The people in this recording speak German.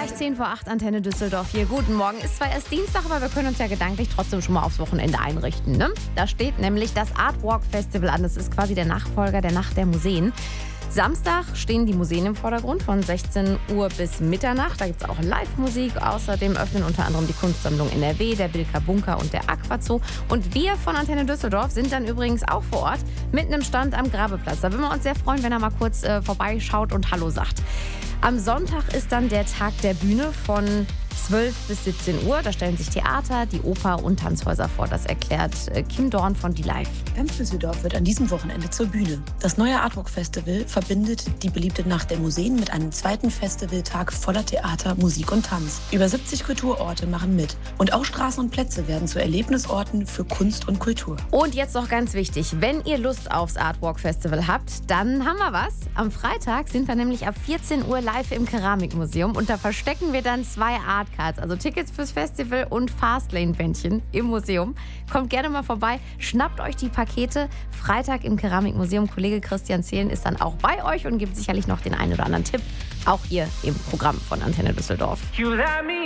gleich 7:10 Antenne Düsseldorf hier. Guten Morgen. Ist zwar erst Dienstag, aber wir können uns ja gedanklich trotzdem schon mal aufs Wochenende einrichten. Ne? Da steht nämlich das Artwalk Festival an. Das ist quasi der Nachfolger der Nacht der Museen. Samstag stehen die Museen im Vordergrund von 16 Uhr bis Mitternacht. Da gibt es auch Live-Musik. Außerdem öffnen unter anderem die Kunstsammlung NRW, der Bilka Bunker und der Aquazoo. Und wir von Antenne Düsseldorf sind dann übrigens auch vor Ort mit einem Stand am Grabeplatz. Da würden wir uns sehr freuen, wenn er mal kurz vorbeischaut und Hallo sagt. Am Sonntag ist dann der Tag der Bühne von 12 bis 17 Uhr. Da stellen sich Theater, die Oper und Tanzhäuser vor. Das erklärt Kim Dorn von Die Live. Ganz Düsseldorf wird an diesem Wochenende zur Bühne. Das neue Artwalk Festival verbindet die beliebte Nacht der Museen mit einem zweiten Festivaltag voller Theater, Musik und Tanz. Über 70 Kulturorte machen mit. Und auch Straßen und Plätze werden zu Erlebnisorten für Kunst und Kultur. Und jetzt noch ganz wichtig, wenn ihr Lust aufs Artwalk Festival habt, dann haben wir was. Am Freitag sind wir nämlich ab 14 Uhr live im Keramikmuseum und da verstecken wir dann 2 Artcards, also Tickets fürs Festival und Fastlane-Bändchen im Museum. Kommt gerne mal vorbei, schnappt euch die Pakete. Freitag im Keramikmuseum. Kollege Christian Zehlen ist dann auch bei euch und gibt sicherlich noch den einen oder anderen Tipp, auch hier im Programm von Antenne Düsseldorf.